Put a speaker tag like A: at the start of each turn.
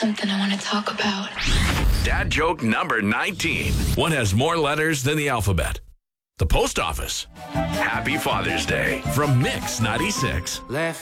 A: something I want to talk about.
B: Dad joke number 19. One has more letters than the alphabet. The post office. Happy Father's Day from Mix 96.
C: Left